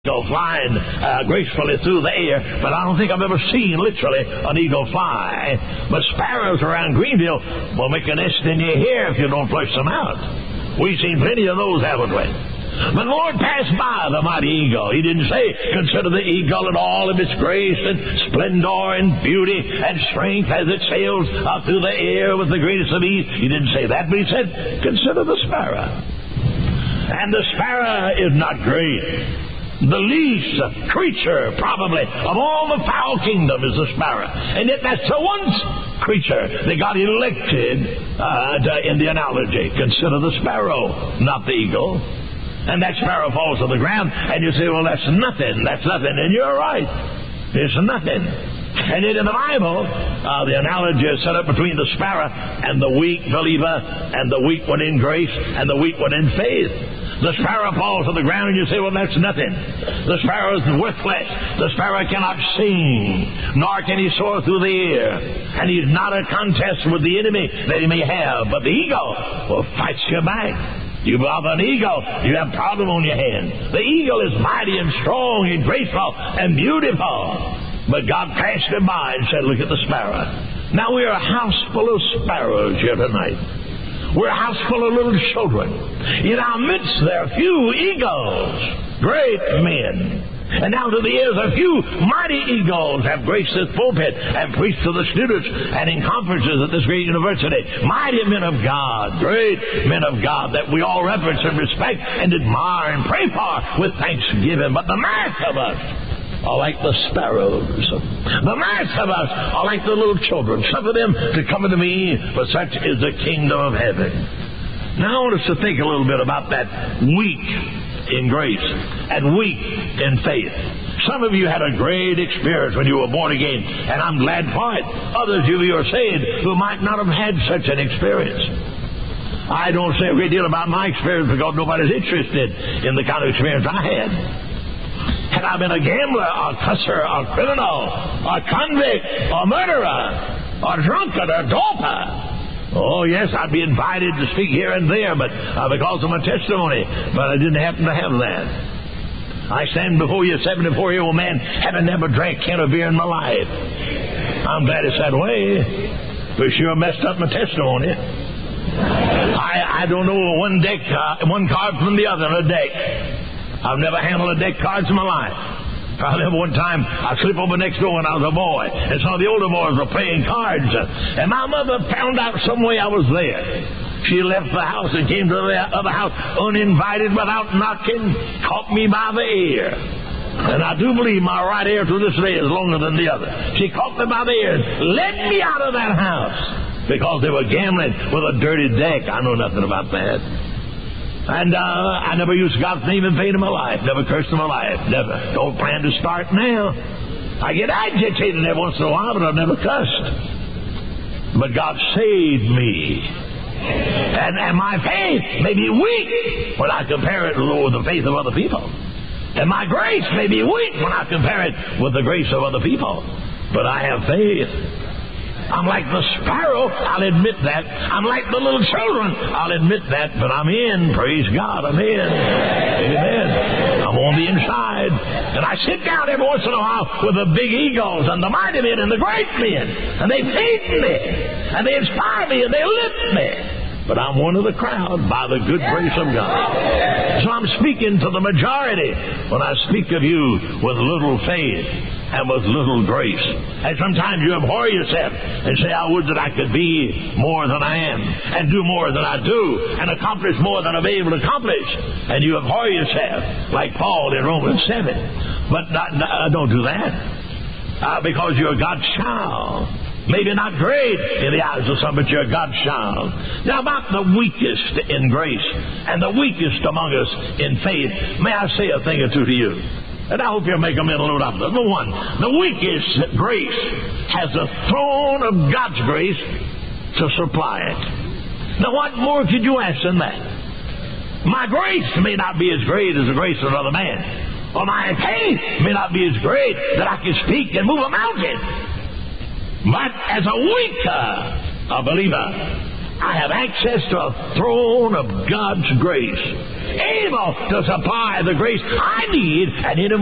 Eagle flying gracefully through the air, but I don't think I've ever seen, literally, an eagle fly. But sparrows around Greenville will make a nest in your hair if you don't flush them out. We've seen plenty of those, haven't we? But the Lord passed by the mighty eagle. He didn't say, consider the eagle in all of its grace and splendor and beauty and strength as it sails up through the air with the greatest of ease. He didn't say that, but he said, consider the sparrow. And the sparrow is not great. The least creature, probably, of all the fowl kingdom is the sparrow. And yet that's the one creature that got elected in the analogy. Consider the sparrow, not the eagle. And that sparrow falls to the ground, and you say, well, that's nothing. That's nothing. And you're right. It's nothing. And yet in the Bible, the analogy is set up between the sparrow and the weak believer, and the weak one in grace, and the weak one in faith. The sparrow falls to the ground, and you say, well, that's nothing. The sparrow is worthless. The sparrow cannot sing, nor can he soar through the air. And he's not a contest with the enemy that he may have. But the eagle will fight you back. You bother an eagle, you have a problem on your hands. The eagle is mighty and strong and graceful and beautiful. But God passed him by and said, look at the sparrow. Now we're a house full of sparrows here tonight. We're a house full of little children. In our midst there are few eagles, great men. And now to the ears of few mighty eagles have graced this pulpit and preached to the students and in conferences at this great university. Mighty men of God, great men of God that we all reverence and respect and admire and pray for with thanksgiving. But the mass of us are like the sparrows. The mass of us are like the little children. Suffer them to come unto me, for such is the kingdom of heaven. Now I want us to think a little bit about that weak in grace and weak in faith. Some of you had a great experience when you were born again, and I'm glad for it. Others of you are saved who might not have had such an experience. I don't say a great deal about my experience because nobody's interested in the kind of experience I had. Had I been a gambler, or cusser, or criminal, or convict, or murderer, or drunkard, or doper, oh yes, I'd be invited to speak here and there, but because of my testimony. But I didn't happen to have that. I stand before you, a 74-year-old man, having never drank a can of beer in my life. I'm glad it's that way. But sure messed up my testimony. I don't know one card from the other in a deck. I've never handled a deck of cards in my life. I remember one time I slept over next door when I was a boy, and some of the older boys were playing cards, and my mother found out some way I was there. She left the house and came to the other house uninvited, without knocking, caught me by the ear. And I do believe my right ear to this day is longer than the other. She caught me by the ear and led me out of that house because they were gambling with a dirty deck. I know nothing about that. And I never used God's name in vain in my life. Never cursed in my life. Never. Don't plan to start now. I get agitated every once in a while, but I've never cussed. But God saved me. And my faith may be weak when I compare it with the faith of other people. And my grace may be weak when I compare it with the grace of other people. But I have faith. I'm like the sparrow, I'll admit that. I'm like the little children, I'll admit that. But I'm in, praise God, I'm in. Amen. I'm on the inside. And I sit down every once in a while with the big eagles and the mighty men and the great men. And they feed me. And they inspire me and they lift me. But I'm one of the crowd by the good grace of God. So I'm speaking to the majority when I speak of you with little faith and with little grace. And sometimes you abhor yourself and say, I would that I could be more than I am, and do more than I do, and accomplish more than I'm able to accomplish. And you abhor yourself, like Paul in Romans 7. But don't do that, because you're God's child. Maybe not great in the eyes of some, but you're God's child. Now, about the weakest in grace and the weakest among us in faith, may I say a thing or two to you? And I hope you'll make a mental note of it. Number one, the weakest grace has the throne of God's grace to supply it. Now, what more could you ask than that? My grace may not be as great as the grace of another man, or my faith may not be as great that I can speak and move a mountain. But as a believer, I have access to a throne of God's grace. able to supply the grace I need and in